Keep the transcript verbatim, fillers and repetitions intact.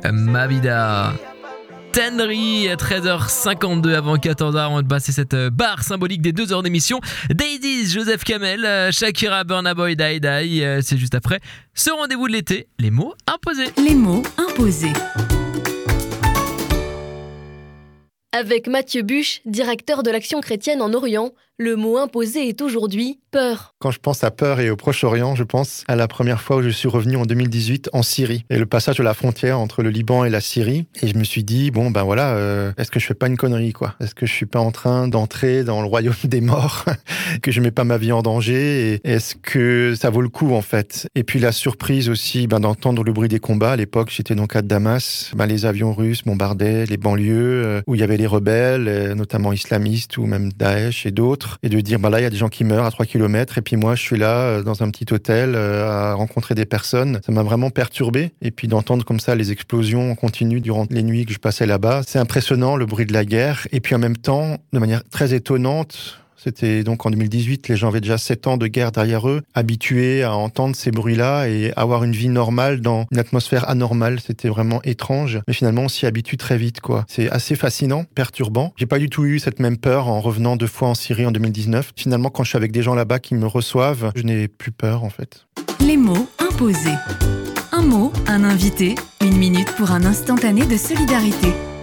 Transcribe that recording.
Mavida. Tenry, treize heures cinquante-deux avant quatorze heures, on va passer cette barre symbolique des deux heures d'émission. Daisies, Joseph Kamel, Shakira, Burna Boy, Die Die, c'est juste après ce rendez-vous de l'été, les mots imposés. Les mots imposés. Avec Mathieu Buche, directeur de l'Action chrétienne en Orient, le mot imposé est aujourd'hui peur. Quand je pense à peur et au Proche-Orient, je pense à la première fois où je suis revenu en deux mille dix-huit en Syrie et le passage de la frontière entre le Liban et la Syrie. Et je me suis dit, bon ben voilà, euh, est-ce que je fais pas une connerie quoi ? Est-ce que je suis pas en train d'entrer dans le royaume des morts ? Que je mets pas ma vie en danger ? Et est-ce que ça vaut le coup en fait ? Et puis la surprise aussi ben, d'entendre le bruit des combats. À l'époque, j'étais donc à Damas. Ben, les avions russes bombardaient les banlieues euh, où il y avait les rebelles, euh, notamment islamistes ou même Daesh et d'autres. Et de dire, bah là, il y a des gens qui meurent à trois kilomètres, et puis moi, je suis là, dans un petit hôtel, à rencontrer des personnes. Ça m'a vraiment perturbé. Et puis d'entendre comme ça les explosions en continu durant les nuits que je passais là-bas. C'est impressionnant, le bruit de la guerre. Et puis en même temps, de manière très étonnante, c'était donc en deux mille dix-huit, les gens avaient déjà sept ans de guerre derrière eux, habitués à entendre ces bruits-là et avoir une vie normale dans une atmosphère anormale. C'était vraiment étrange. Mais finalement, on s'y habitue très vite, quoi. C'est assez fascinant, perturbant. J'ai pas du tout eu cette même peur en revenant deux fois en Syrie en deux mille dix-neuf. Finalement, quand je suis avec des gens là-bas qui me reçoivent, je n'ai plus peur, en fait. Les mots imposés. Un mot, un invité, une minute pour un instantané de solidarité.